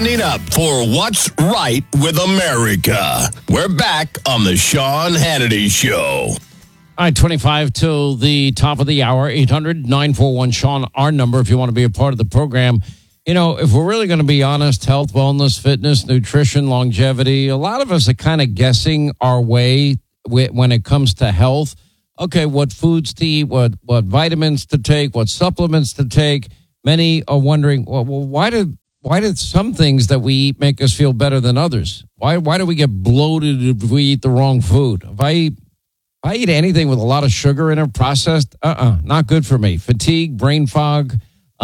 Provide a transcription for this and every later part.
Standing up for what's right with America. We're back on the Sean Hannity Show. All right, 25 till the top of the hour, 800-941-SEAN, our number if you want to be a part of the program. You know, if we're really going to be honest, health, wellness, fitness, nutrition, longevity, a lot of us are kind of guessing our way when it comes to health. Okay, what foods to eat, what vitamins to take, what supplements to take. Many are wondering, well, why did some things that we eat make us feel better than others? Why do we get bloated if we eat the wrong food? If I eat anything with a lot of sugar in it, processed, not good for me. Fatigue, brain fog.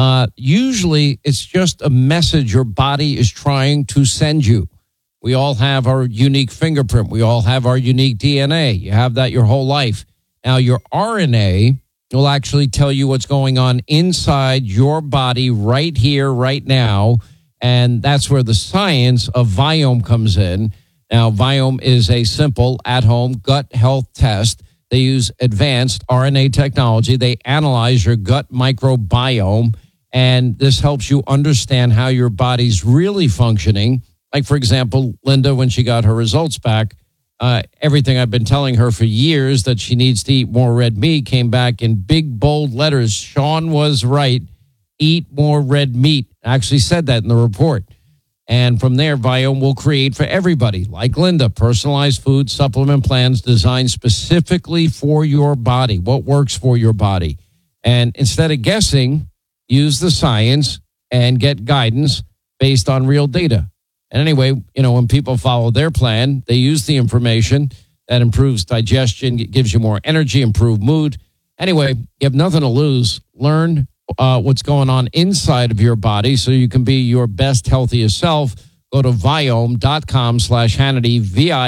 Usually it's just a message your body is trying to send you. We all have our unique fingerprint. We all have our unique DNA. You have that your whole life. Now, your RNA will actually tell you what's going on inside your body right here, right now. And that's where the science of Viome comes in. Now, Viome is a simple at-home gut health test. They use advanced RNA technology. They analyze your gut microbiome, and this helps you understand how your body's really functioning. Like, for example, Linda, when she got her results back, everything I've been telling her for years that she needs to eat more red meat came back in big, bold letters. Sean was right. Eat more red meat. I actually said that in the report. And from there, Viome will create for everybody, like Linda, personalized food supplement plans designed specifically for your body, what works for your body. And instead of guessing, use the science and get guidance based on real data. And anyway, you know, when people follow their plan, they use the information that improves digestion, gives you more energy, improve mood. Anyway, you have nothing to lose. Learn what's going on inside of your body so you can be your best, healthiest self. Go to Viome.com/Hannity,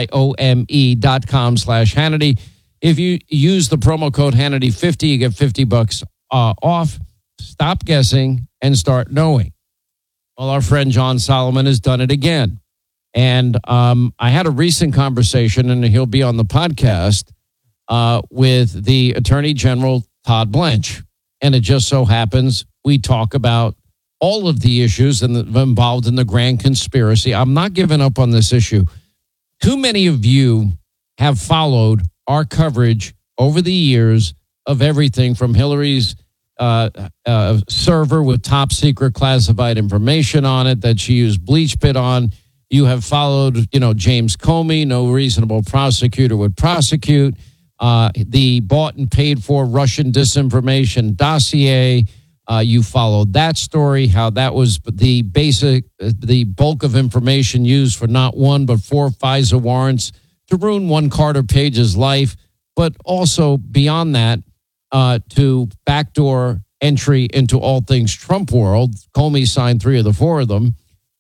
Viome.com/Hannity. If you use the promo code Hannity50, you get $50 off. Stop guessing and start knowing. Well, our friend John Solomon has done it again. And I had a recent conversation, and he'll be on the podcast, with the Attorney General, Todd Blanche. And it just so happens we talk about all of the issues involved in the grand conspiracy. I'm not giving up on this issue. Too many of you have followed our coverage over the years of everything from Hillary's server with top secret classified information on it that she used BleachBit on. You have followed, James Comey, no reasonable prosecutor would prosecute. The bought and paid for Russian disinformation dossier. You followed that story, how that was the bulk of information used for not one, but 4 FISA warrants to ruin one Carter Page's life, but also beyond that, to backdoor entry into all things Trump world. Comey signed 3 of the 4 of them.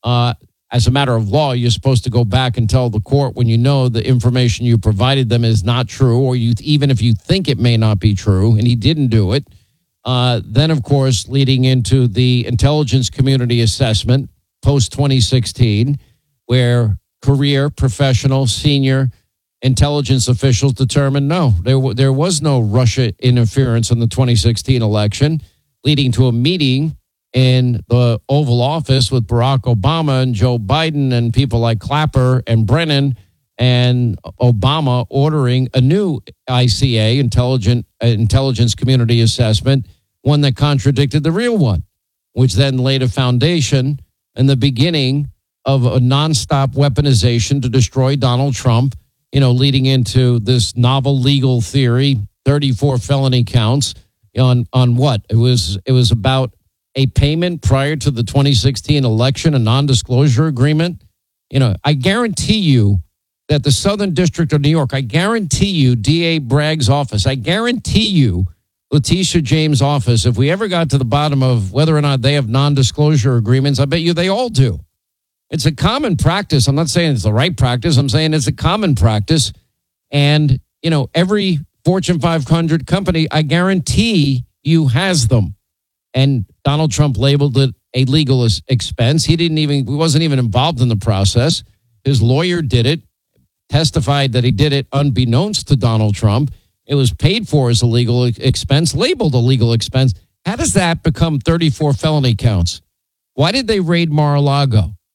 As a matter of law, you're supposed to go back and tell the court when you know the information you provided them is not true, or even if you think it may not be true, and he didn't do it. Then, of course, leading into the intelligence community assessment post-2016, where career, professional, senior intelligence officials determined no, there was no Russia interference in the 2016 election, leading to a meeting in the Oval Office with Barack Obama and Joe Biden and people like Clapper and Brennan, and Obama ordering a new ICA, intelligence community assessment, one that contradicted the real one, which then laid a foundation in the beginning of a nonstop weaponization to destroy Donald Trump, leading into this novel legal theory, 34 felony counts on what? It was about a payment prior to the 2016 election, a non-disclosure agreement. I guarantee you that the Southern District of New York, I guarantee you DA Bragg's office, I guarantee you Letitia James' office, if we ever got to the bottom of whether or not they have non-disclosure agreements, I bet you they all do. It's a common practice. I'm not saying it's the right practice. I'm saying it's a common practice. And, every Fortune 500 company, I guarantee you has them. And Donald Trump labeled it a legal expense. He wasn't even involved in the process. His lawyer did it, testified that he did it unbeknownst to Donald Trump. It was paid for as a legal expense, labeled a legal expense. How does that become 34 felony counts? Why did they raid Mar-a-Lago?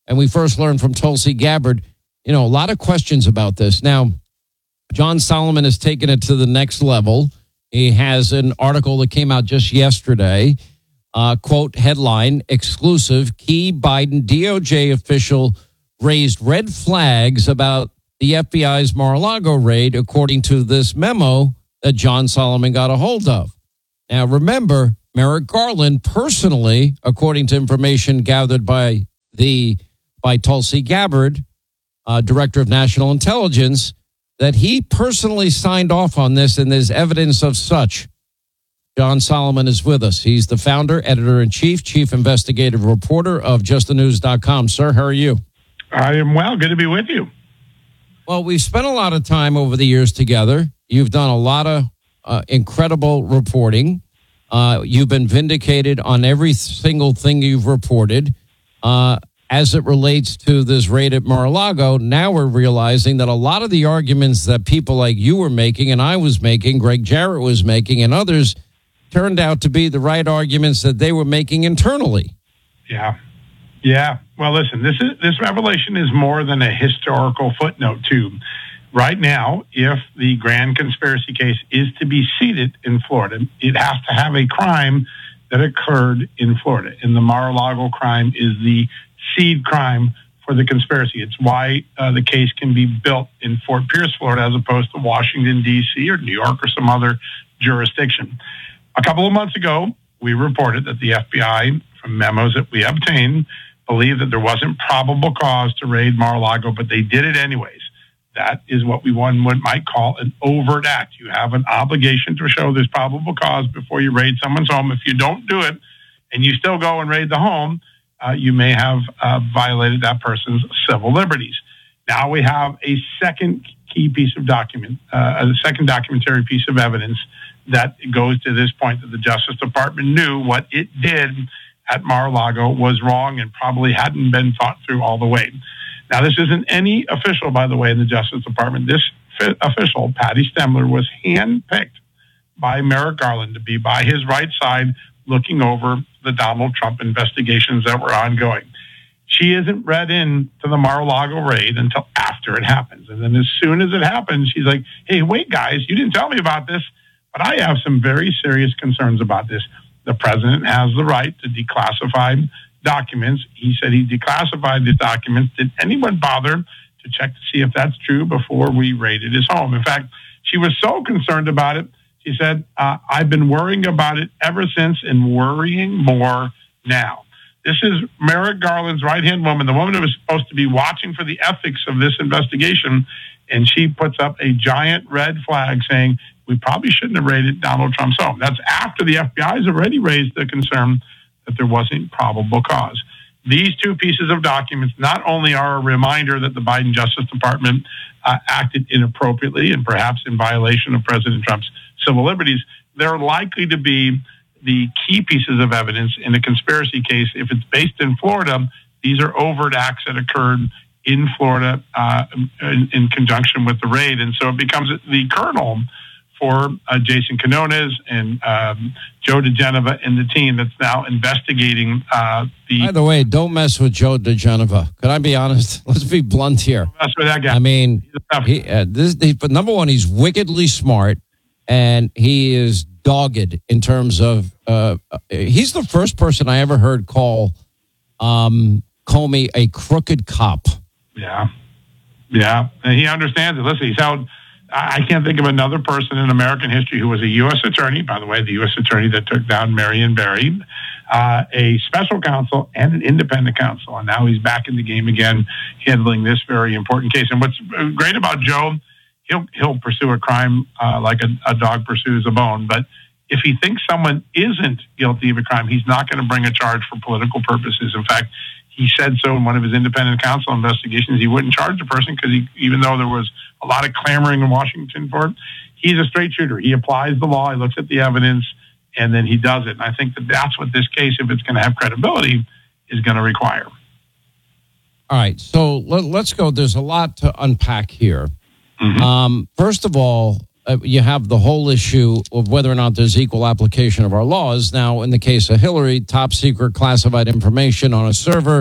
and we first learned from Tulsi Gabbard, a lot of questions about this. Now, John Solomon has taken it to the next level. He has an article that came out just yesterday. Quote, headline, exclusive, key Biden DOJ official raised red flags about the FBI's Mar-a-Lago raid, according to this memo that John Solomon got a hold of. Now, remember, Merrick Garland personally, according to information gathered by Tulsi Gabbard, Director of National Intelligence, that he personally signed off on this, and there's evidence of such. John Solomon is with us. He's the founder, editor-in-chief, chief investigative reporter of justthenews.com. Sir, how are you? I am well. Good to be with you. Well, we've spent a lot of time over the years together. You've done a lot of incredible reporting. You've been vindicated on every single thing you've reported. As it relates to this raid at Mar-a-Lago, now we're realizing that a lot of the arguments that people like you were making and I was making, Greg Jarrett was making, and others turned out to be the right arguments that they were making internally. Yeah. Well, listen, this revelation is more than a historical footnote, too. Right now, if the grand conspiracy case is to be seated in Florida, it has to have a crime that occurred in Florida. And the Mar-a-Lago crime is the seed crime for the conspiracy. It's why the case can be built in Fort Pierce, Florida, as opposed to Washington, D.C. or New York or some other jurisdiction. A couple of months ago, we reported that the FBI, from memos that we obtained, believed that there wasn't probable cause to raid Mar-a-Lago, but they did it anyways. That is what one might call an overt act. You have an obligation to show there's probable cause before you raid someone's home. If you don't do it and you still go and raid the home, you may have violated that person's civil liberties. Now we have a second key piece of document, a second documentary piece of evidence that goes to this point that the Justice Department knew what it did at Mar-a-Lago was wrong and probably hadn't been thought through all the way. Now, this isn't any official, by the way, in the Justice Department. This official, Patty Stemler, was handpicked by Merrick Garland to be by his right side looking over the Donald Trump investigations that were ongoing. She isn't read in to the Mar-a-Lago raid until after it happens. And then as soon as it happens, she's like, hey, wait, guys, you didn't tell me about this, but I have some very serious concerns about this. The president has the right to declassify documents. He said he declassified the documents. Did anyone bother to check to see if that's true before we raided his home? In fact, she was so concerned about it, she said, I've been worrying about it ever since and worrying more now. This is Merrick Garland's right-hand woman, the woman who was supposed to be watching for the ethics of this investigation, and she puts up a giant red flag saying, we probably shouldn't have raided Donald Trump's home. That's after the FBI has already raised the concern that there wasn't probable cause. These two pieces of documents not only are a reminder that the Biden Justice Department acted inappropriately and perhaps in violation of President Trump's civil liberties, they're likely to be the key pieces of evidence in a conspiracy case. If it's based in Florida, these are overt acts that occurred in Florida in conjunction with the raid. And so it becomes the kernel for Jason Quinones and Joe DeGenova and the team that's now investigating By the way, don't mess with Joe DeGenova. Could I be honest? Let's be blunt here. Don't mess with that guy. I mean, but number one, he's wickedly smart, and he is dogged in terms of he's the first person I ever heard call Comey a crooked cop. Yeah. And he understands it. Listen, he's held... I can't think of another person in American history who was a U.S. attorney, by the way, the U.S. attorney that took down Marion Barry, a special counsel and an independent counsel. And now he's back in the game again, handling this very important case. And what's great about Joe, he'll pursue a crime like a dog pursues a bone. But if he thinks someone isn't guilty of a crime, he's not going to bring a charge for political purposes. In fact, he said so in one of his independent counsel investigations. He wouldn't charge the person because even though there was a lot of clamoring in Washington for it, he's a straight shooter. He applies the law, he looks at the evidence, and then he does it. And I think that's what this case, if it's going to have credibility, is going to require. All right, so let's go. There's a lot to unpack here. Mm-hmm. First of all, you have the whole issue of whether or not there's equal application of our laws. Now, in the case of Hillary, top secret classified information on a server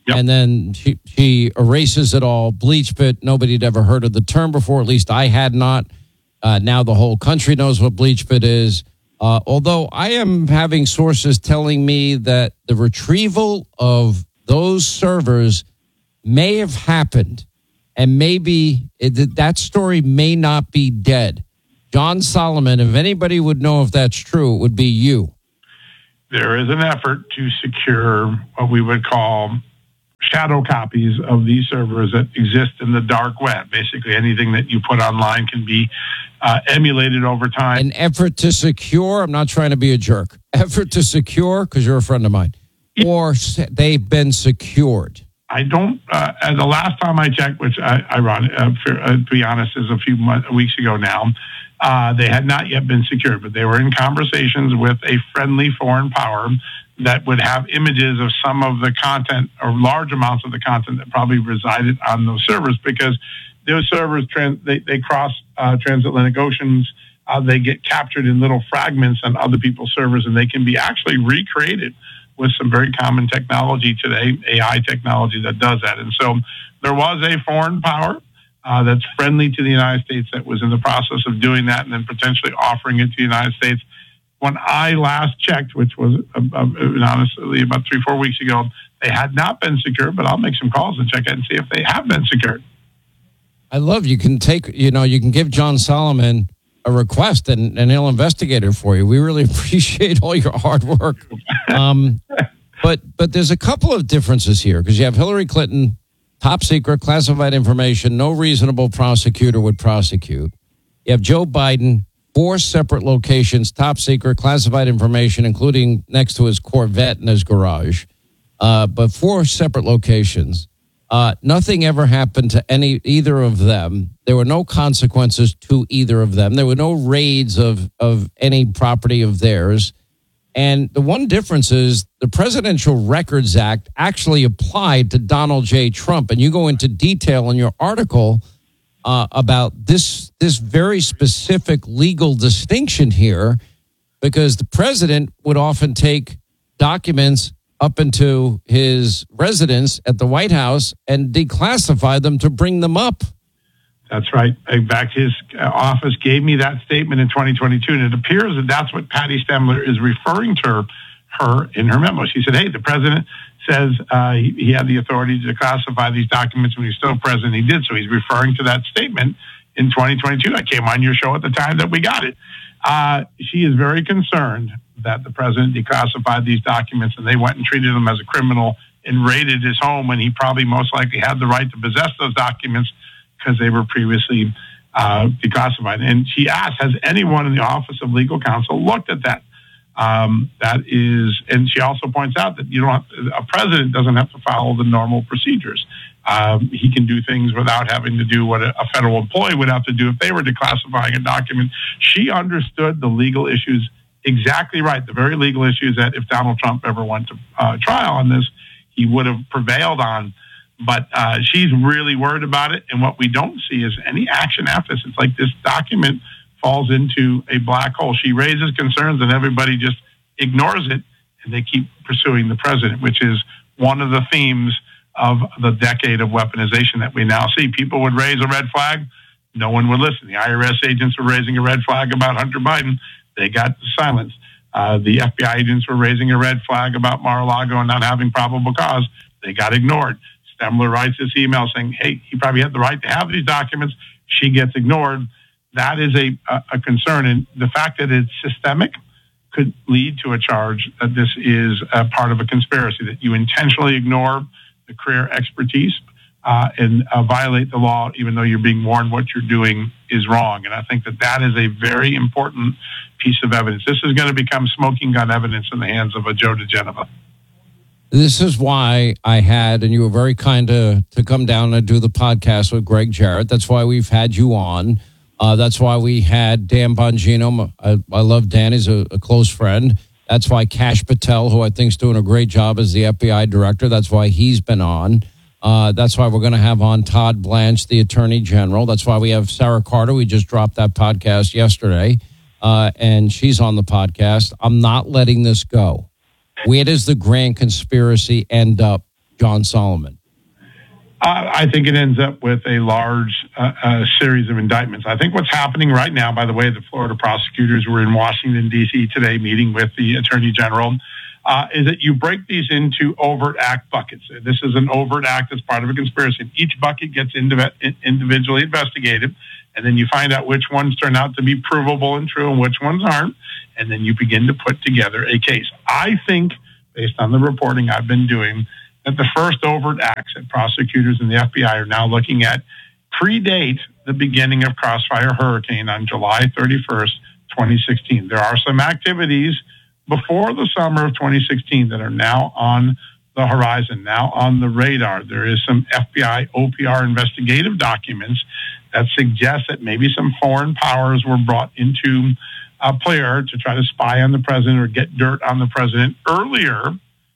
Yep. And then she erases it all. BleachBit, nobody had ever heard of the term before. At least I had not. Now the whole country knows what BleachBit is. Although I am having sources telling me that the retrieval of those servers may have happened, and maybe that story may not be dead. John Solomon, if anybody would know if that's true, it would be you. There is an effort to secure what we would call shadow copies of these servers that exist in the dark web. Basically, anything that you put online can be emulated over time. An effort to secure, I'm not trying to be a jerk, effort to secure, because you're a friend of mine, or they've been secured. I don't, the last time I checked, which to be honest, is a few weeks ago now, they had not yet been secured, but they were in conversations with a friendly foreign power that would have images of some of the content or large amounts of the content that probably resided on those servers, because those servers, they cross transatlantic oceans. They get captured in little fragments on other people's servers, and they can be actually recreated with some very common technology today, AI technology that does that. And so there was a foreign power that's friendly to the United States that was in the process of doing that and then potentially offering it to the United States. When I last checked, which was honestly about 3-4 weeks ago, they had not been secured, but I'll make some calls and check it and see if they have been secured. I love you can give John Solomon a request and he'll investigate it for you. We really appreciate all your hard work. But there's a couple of differences here, because you have Hillary Clinton, top secret, classified information, no reasonable prosecutor would prosecute. You have Joe Biden, 4 separate locations, top secret, classified information, including next to his Corvette in his garage. But 4 separate locations. Nothing ever happened to either of them. There were no consequences to either of them. There were no raids of any property of theirs. And the one difference is the Presidential Records Act actually applied to Donald J. Trump. And you go into detail in your article about this very specific legal distinction here, because the president would often take documents up into his residence at the White House and declassify them to bring them up. That's right. In fact, his office gave me that statement in 2022, and it appears that that's what Patty Stemler is referring to her in her memo. She said, hey, the president says he had the authority to declassify these documents when he was still president. He did, so he's referring to that statement in 2022. I came on your show at the time that we got it. She is very concerned that the president declassified these documents and they went and treated him as a criminal and raided his home when he probably most likely had the right to possess those documents because they were previously declassified. And she asked, has anyone in the Office of Legal Counsel looked at that? And she also points out that a president doesn't have to follow the normal procedures. He can do things without having to do what a federal employee would have to do if they were declassifying a document. She understood the legal issues exactly right, the very legal issues that if Donald Trump ever went to trial on this, he would have prevailed on. But she's really worried about it. And what we don't see is any action after this. It's like this document falls into a black hole. She raises concerns and everybody just ignores it, and they keep pursuing the president, which is one of the themes of the decade of weaponization that we now see. People would raise a red flag. No one would listen. The IRS agents were raising a red flag about Hunter Biden. They got silenced. The FBI agents were raising a red flag about Mar-a-Lago and not having probable cause. They got ignored. Stemler writes this email saying, hey, he probably had the right to have these documents. She gets ignored. That is a concern. And the fact that it's systemic could lead to a charge that this is a part of a conspiracy, that you intentionally ignore the career expertise and violate the law, even though you're being warned what you're doing is wrong. And I think that is a very important piece of evidence. This is going to become smoking gun evidence in the hands of a Joe DeGenova. This is why I had, and you were very kind to come down and do the podcast with Greg Jarrett. That's why we've had you on. That's why we had Dan Bongino. I love Dan. He's a close friend. That's why Kash Patel, who I think is doing a great job as the FBI director, that's why he's been on. That's why we're going to have on Todd Blanche, the Attorney General. That's why we have Sarah Carter. We just dropped that podcast yesterday, and she's on the podcast. I'm not letting this go. Where does the grand conspiracy end up? John Solomon? I think it ends up with a large series of indictments. I think what's happening right now, by the way, the Florida prosecutors were in Washington, D.C. today meeting with the Attorney General, is that you break these into overt act buckets. This is an overt act as part of a conspiracy. Each bucket gets individually investigated, and then you find out which ones turn out to be provable and true and which ones aren't, and then you begin to put together a case. I think, based on the reporting I've been doing, that the first overt acts that prosecutors and the FBI are now looking at predate the beginning of Crossfire Hurricane on July 31st, 2016. There are some activities before the summer of 2016 that are now on the horizon, now on the radar. There is some FBI OPR investigative documents that suggest that maybe some foreign powers were brought into a player to try to spy on the president or get dirt on the president earlier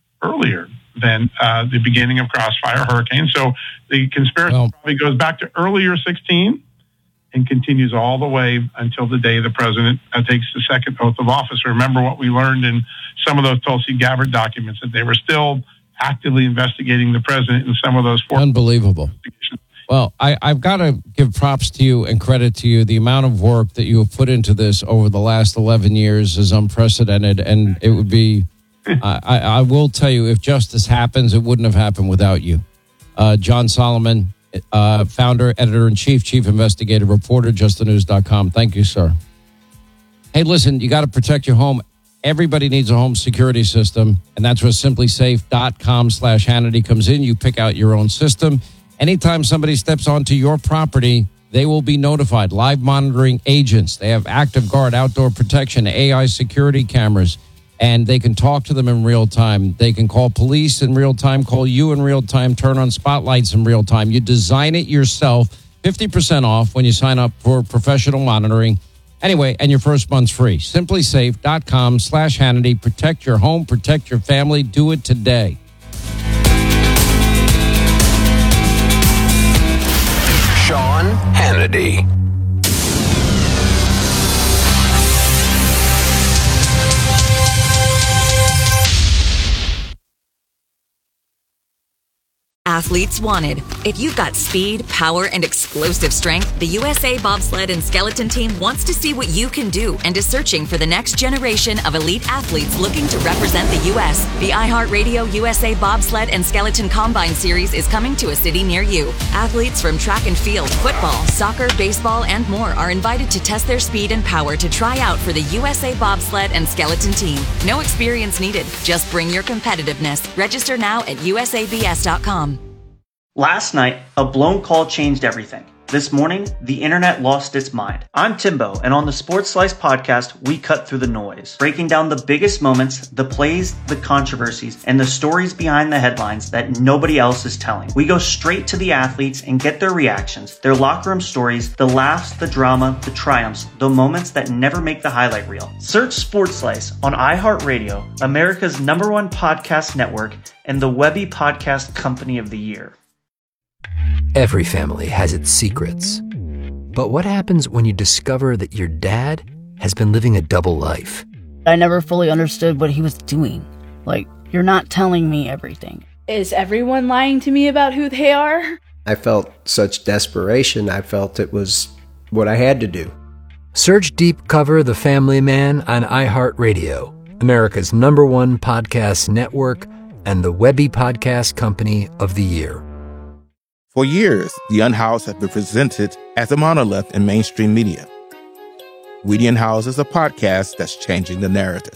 than the beginning of Crossfire Hurricane. So the conspiracy probably goes back to earlier 16 and continues all the way until the day the president takes the second oath of office. Remember what we learned in some of those Tulsi Gabbard documents, that they were still actively investigating the president in some of those. Unbelievable. Well, I've got to give props to you and credit to you. The amount of work that you have put into this over the last 11 years is unprecedented, and it would be... I will tell you, if justice happens, it wouldn't have happened without you. John Solomon, founder, editor-in-chief, chief investigative reporter, justthenews.com. Thank you, sir. Hey, listen, you got to protect your home. Everybody needs a home security system, and that's where simplysafe.com/Hannity comes in. You pick out your own system. Anytime somebody steps onto your property, they will be notified. Live monitoring agents. They have Active Guard, outdoor protection, AI security cameras. And they can talk to them in real time. They can call police in real time, call you in real time, turn on spotlights in real time. You design it yourself, 50% off when you sign up for professional monitoring. Anyway, and your first month's free. Simplysafe.com/Hannity. Protect your home, protect your family. Do it today. Sean Hannity. Athletes wanted. If you've got speed, power, and explosive strength, the USA Bobsled and Skeleton Team wants to see what you can do and is searching for the next generation of elite athletes looking to represent the U.S. The iHeartRadio USA Bobsled and Skeleton Combine Series is coming to a city near you. Athletes from track and field, football, soccer, baseball, and more are invited to test their speed and power to try out for the USA Bobsled and Skeleton Team. No experience needed. Just bring your competitiveness. Register now at usabs.com. Last night, a blown call changed everything. This morning, the internet lost its mind. I'm Timbo, and on the Sports Slice podcast, we cut through the noise, breaking down the biggest moments, the plays, the controversies, and the stories behind the headlines that nobody else is telling. We go straight to the athletes and get their reactions, their locker room stories, the laughs, the drama, the triumphs, the moments that never make the highlight reel. Search Sports Slice on iHeartRadio, America's #1 podcast network, and the Webby Podcast Company of the Year. Every family has its secrets. But what happens when you discover that your dad has been living a double life? I never fully understood what he was doing. Like, you're not telling me everything. Is everyone lying to me about who they are? I felt such desperation. I felt it was what I had to do. Search Deep Cover The Family Man on iHeartRadio, America's #1 podcast network, and the Webby Podcast Company of the Year. For years, The Unhoused have been presented as a monolith in mainstream media. We The Unhoused is a podcast that's changing the narrative.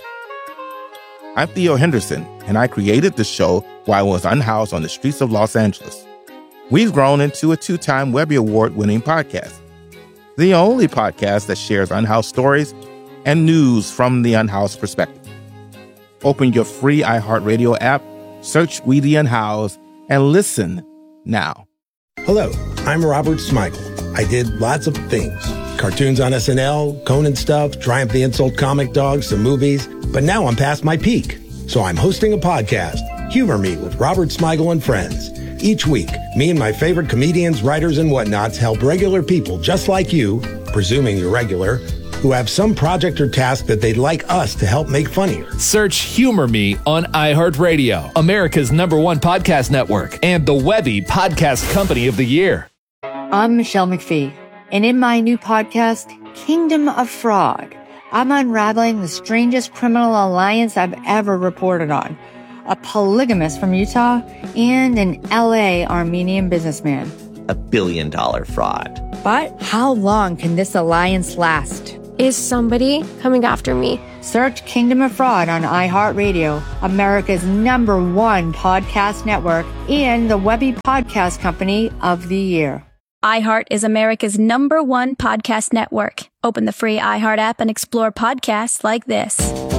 I'm Theo Henderson, and I created the show while I was unhoused on the streets of Los Angeles. We've grown into a 2-time Webby Award-winning podcast, the only podcast that shares unhoused stories and news from the unhoused perspective. Open your free iHeartRadio app, search We The Unhoused, and listen now. Hello, I'm Robert Smigel. I did lots of things. Cartoons on SNL, Conan stuff, Triumph the Insult Comic Dog, some movies. But now I'm past my peak. So I'm hosting a podcast, Humor Me with Robert Smigel and Friends. Each week, me and my favorite comedians, writers, and whatnots help regular people just like you, presuming you're regular, who have some project or task that they'd like us to help make funnier. Search Humor Me on iHeartRadio, America's #1 podcast network, and the Webby Podcast Company of the Year. I'm Michelle McPhee, and in my new podcast, Kingdom of Fraud, I'm unraveling the strangest criminal alliance I've ever reported on. A polygamist from Utah and an LA Armenian businessman. $1 billion fraud. But how long can this alliance last? Is somebody coming after me? Search Kingdom of Fraud on iHeartRadio, America's #1 podcast network, and the Webby Podcast Company of the Year. iHeart is America's #1 podcast network. Open the free iHeart app and explore podcasts like this.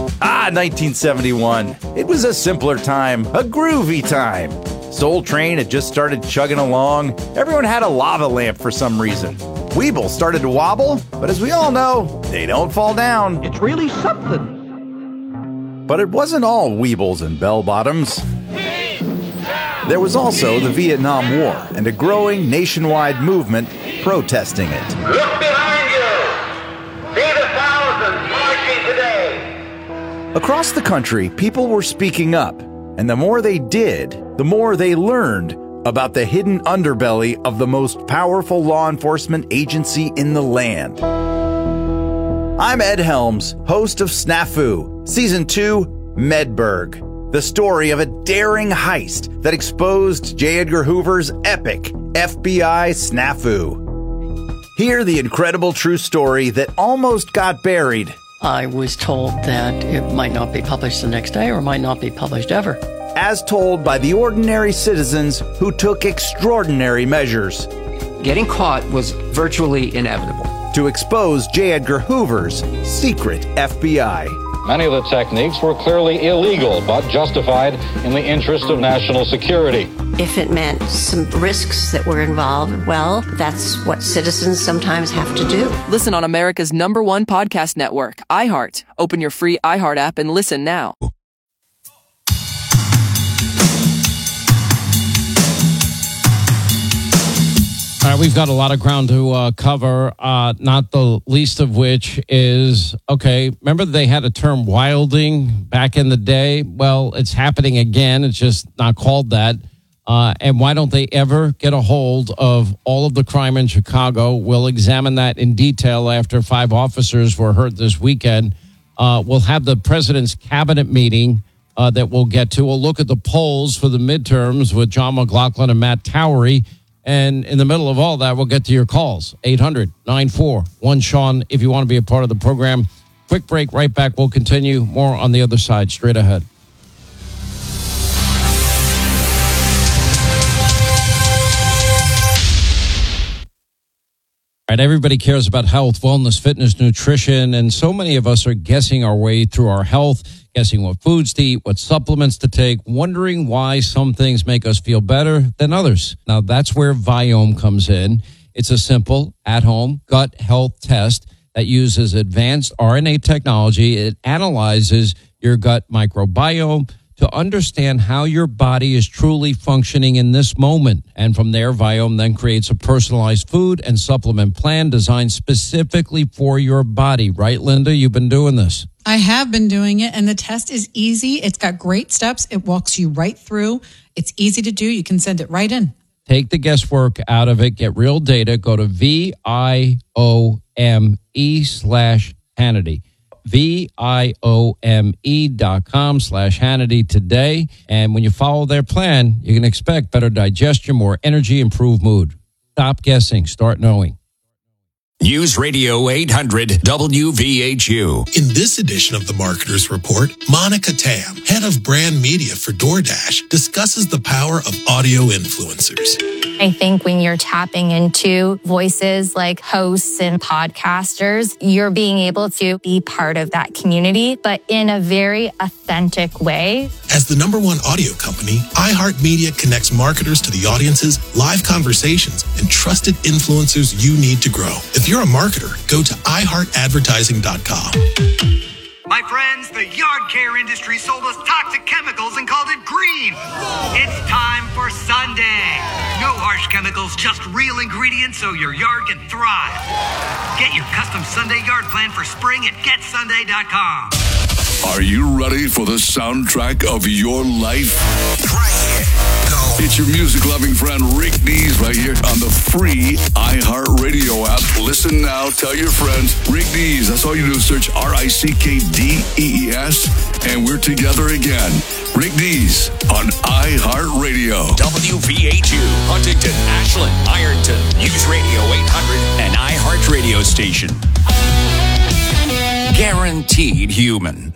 1971. It was a simpler time, a groovy time. Soul Train had just started chugging along. Everyone had a lava lamp for some reason. Weeble started to wobble, but as we all know, they don't fall down. It's really something. But it wasn't all Weebles and bell-bottoms. There was also the Vietnam War and a growing nationwide movement protesting it. Look behind you! See the thousands marching today! Across the country, people were speaking up, and the more they did, the more they learned about the hidden underbelly of the most powerful law enforcement agency in the land. I'm Ed Helms, host of Snafu, Season 2, Medberg, the story of a daring heist that exposed J. Edgar Hoover's epic FBI snafu. Hear the incredible true story that almost got buried. I was told that it might not be published the next day or might not be published ever. As told by the ordinary citizens who took extraordinary measures. Getting caught was virtually inevitable. To expose J. Edgar Hoover's secret FBI. Many of the techniques were clearly illegal, but justified in the interest of national security. If it meant some risks that were involved, well, that's what citizens sometimes have to do. Listen on America's #1 podcast network, iHeart. Open your free iHeart app and listen now. All right, we've got a lot of ground to cover, not the least of which is, okay, remember they had a term wilding back in the day? Well, it's happening again. It's just not called that. And why don't they ever get a hold of all of the crime in Chicago? We'll examine that in detail after 5 officers were hurt this weekend. We'll have the president's cabinet meeting that we'll get to. We'll look at the polls for the midterms with John McLaughlin and Matt Towery. And in the middle of all that, we'll get to your calls. 800-941-SEAN if you want to be a part of the program. Quick break, right back. We'll continue more on the other side, straight ahead. All right, everybody cares about health, wellness, fitness, nutrition, and so many of us are guessing our way through our health, guessing what foods to eat, what supplements to take, wondering why some things make us feel better than others. Now, that's where Viome comes in. It's a simple, at-home gut health test that uses advanced RNA technology. It analyzes your gut microbiome to understand how your body is truly functioning in this moment. And from there, Viome then creates a personalized food and supplement plan designed specifically for your body. Right, Linda? You've been doing this. I have been doing it, and the test is easy. It's got great steps. It walks you right through. It's easy to do. You can send it right in. Take the guesswork out of it. Get real data. Go to VIOME/Hannity. VIOME.com/Hannity today. And when you follow their plan, you can expect better digestion, more energy, improved mood. Stop guessing. Start knowing. News Radio 800 WVHU. In this edition of the Marketer's Report, Monica Tam, head of brand media for DoorDash, discusses the power of audio influencers. I think when you're tapping into voices like hosts and podcasters, you're being able to be part of that community, but in a very authentic way. As the #1 audio company, iHeartMedia connects marketers to the audiences, live conversations, and trusted influencers you need to grow. If you're a marketer, go to iHeartAdvertising.com. My friends, the yard care industry sold us toxic chemicals and called it green. It's time for Sunday. No harsh chemicals, just real ingredients so your yard can thrive. Get your custom Sunday yard plan for spring at getsunday.com. Are you ready for the soundtrack of your life? Right here. Go. It's your music-loving friend Rick Dees right here on the free iHeartRadio app. Listen now. Tell your friends. Rick Dees. That's all you do is search RICKDEES, and we're together again. Rick Dees on iHeartRadio. WVHU, Huntington, Ashland, Ironton, News Radio 800, and iHeartRadio station. Guaranteed human.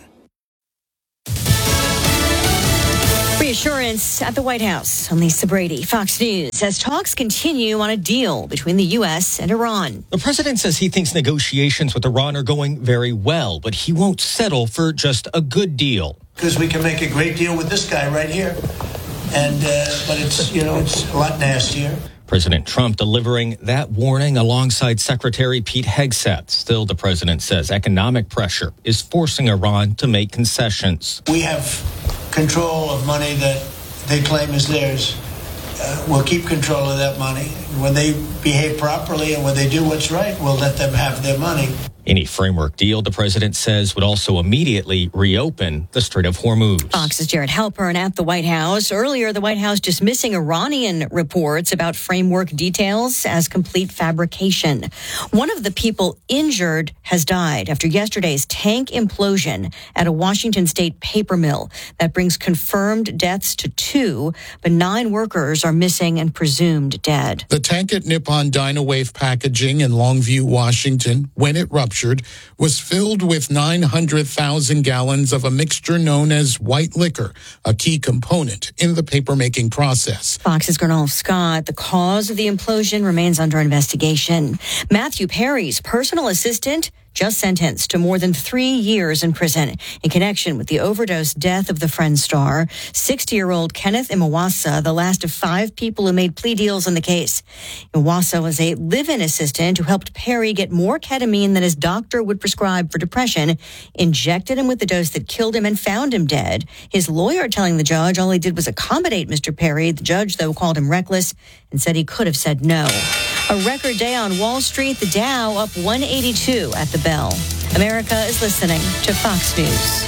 Reassurance at the White House. I'm Lisa Brady, Fox News, as talks continue on a deal between the U.S. and Iran. The president says he thinks negotiations with Iran are going very well, but he won't settle for just a good deal. Because we can make a great deal with this guy right here. And, but it's a lot nastier. President Trump delivering that warning alongside Secretary Pete Hegseth. Still, the president says economic pressure is forcing Iran to make concessions. We have control of money that they claim is theirs. We'll keep control of that money. When they behave properly and when they do what's right, we'll let them have their money. Any framework deal, the president says, would also immediately reopen the Strait of Hormuz. Fox's Jared Halpern at the White House. Earlier, the White House dismissing Iranian reports about framework details as complete fabrication. One of the people injured has died after yesterday's tank implosion at a Washington state paper mill. That brings confirmed deaths to 2, but 9 workers are missing and presumed dead. The tank at Nippon Dynawave Packaging in Longview, Washington, when it ruptured, was filled with 900,000 gallons of a mixture known as white liquor, a key component in the paper-making process. Fox's Gernolf Scott. The cause of the implosion remains under investigation. Matthew Perry's personal assistant just sentenced to more than 3 years in prison in connection with the overdose death of the Friends star. 60-year-old Kenneth Imawasa, the last of 5 people who made plea deals in the case. Imawasa was a live-in assistant who helped Perry get more ketamine than his doctor would prescribe for depression, injected him with the dose that killed him, and found him dead. His lawyer telling the judge all he did was accommodate Mr. Perry. The judge, though, called him reckless and said he could have said no. A record day on Wall Street, the Dow up 182 at the bell. America is listening to Fox News.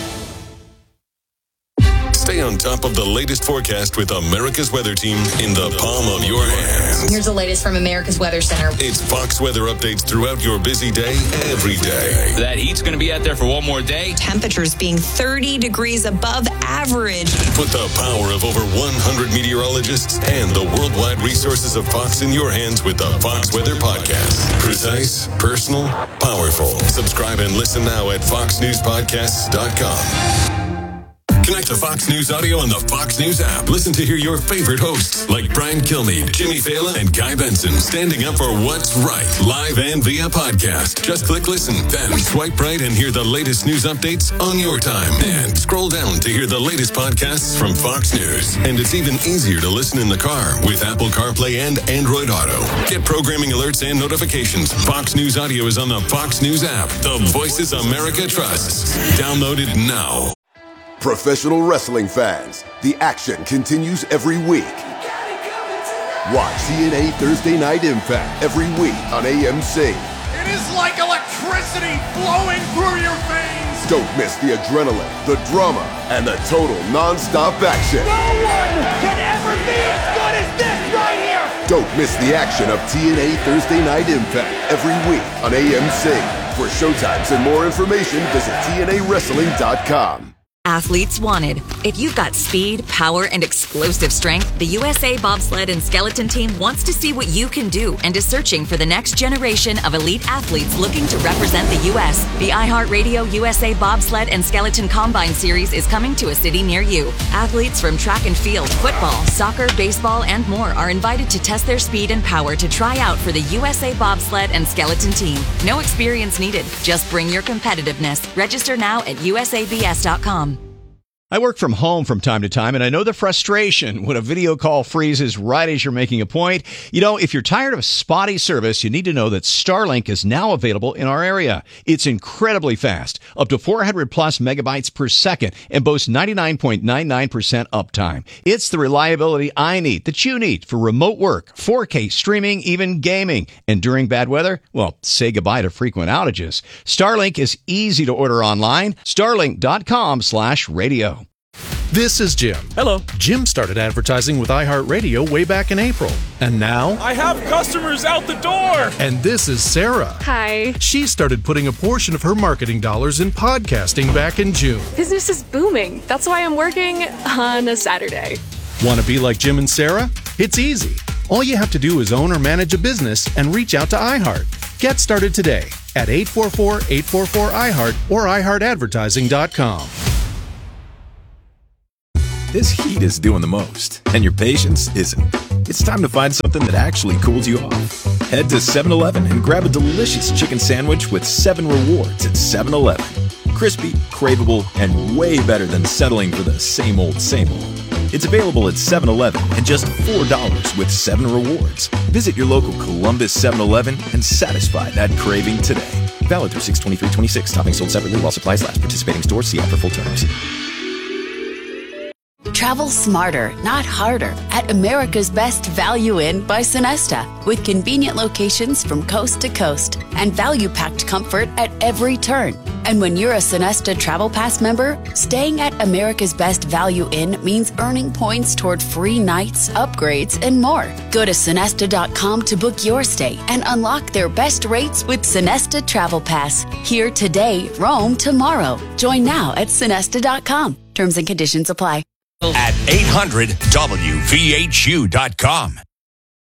Stay on top of the latest forecast with America's Weather Team in the palm of your hand. Here's the latest from America's Weather Center. It's Fox weather updates throughout your busy day, every day. That heat's going to be out there for one more day. Temperatures being 30 degrees above average. Put the power of over 100 meteorologists and the worldwide resources of Fox in your hands with the Fox Weather Podcast. Precise, personal, powerful. Subscribe and listen now at foxnewspodcasts.com. Connect to Fox News Audio on the Fox News app. Listen to hear your favorite hosts like Brian Kilmeade, Jimmy Fallon, and Guy Benson standing up for what's right, live and via podcast. Just click listen, then swipe right and hear the latest news updates on your time. And scroll down to hear the latest podcasts from Fox News. And it's even easier to listen in the car with Apple CarPlay and Android Auto. Get programming alerts and notifications. Fox News Audio is on the Fox News app. The voices America trusts. Download it now. Professional wrestling fans, the action continues every week. Watch TNA Thursday Night Impact every week on AMC. It is like electricity flowing through your veins. Don't miss the adrenaline, the drama, and the total non-stop action. No one can ever be as good as this right here. Don't miss the action of TNA Thursday Night Impact every week on AMC. For showtimes and more information, visit TNAWrestling.com. Athletes wanted. If you've got speed, power, and explosive strength, the USA Bobsled and Skeleton Team wants to see what you can do and is searching for the next generation of elite athletes looking to represent the U.S. The iHeartRadio USA Bobsled and Skeleton Combine Series is coming to a city near you. Athletes from track and field, football, soccer, baseball, and more are invited to test their speed and power to try out for the USA Bobsled and Skeleton Team. No experience needed. Just bring your competitiveness. Register now at usabs.com. I work from home from time to time, and I know the frustration when a video call freezes right as you're making a point. You know, if you're tired of spotty service, you need to know that Starlink is now available in our area. It's incredibly fast, up to 400 plus megabytes per second, and boasts 99.99% uptime. It's the reliability I need, that you need, for remote work, 4K streaming, even gaming. And during bad weather, well, say goodbye to frequent outages. Starlink is easy to order online. Starlink.com/radio. This is Jim. Hello. Jim started advertising with iHeartRadio way back in April. And now... I have customers out the door! And this is Sarah. Hi. She started putting a portion of her marketing dollars in podcasting back in June. Business is booming. That's why I'm working on a Saturday. Want to be like Jim and Sarah? It's easy. All you have to do is own or manage a business and reach out to iHeart. Get started today at 844-844-iHeart or iHeartAdvertising.com. This heat is doing the most, and your patience isn't. It's time to find something that actually cools you off. Head to 7-Eleven and grab a delicious chicken sandwich with 7 rewards at 7-Eleven. Crispy, craveable, and way better than settling for the same old, same old. It's available at 7-Eleven and just $4 with 7 rewards. Visit your local Columbus 7-Eleven and satisfy that craving today. Valid through 6/23/26. Toppings sold separately while supplies last. Participating stores, see app for full terms. Travel smarter, not harder, at America's Best Value Inn by Sonesta, with convenient locations from coast to coast and value-packed comfort at every turn. And when you're a Sonesta Travel Pass member, staying at America's Best Value Inn means earning points toward free nights, upgrades, and more. Go to Sonesta.com to book your stay and unlock their best rates with Sonesta Travel Pass. Here today, roam tomorrow. Join now at Sonesta.com. Terms and conditions apply. At 800WVHU.com.